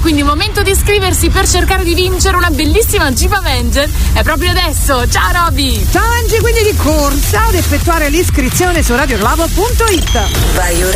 quindi momento di iscriversi per cercare di vincere una bellissima Jeep Avenger. È proprio adesso. Ciao Roby. Ciao Angie, quindi di corsa ad effettuare l'iscrizione su radioglobo.it.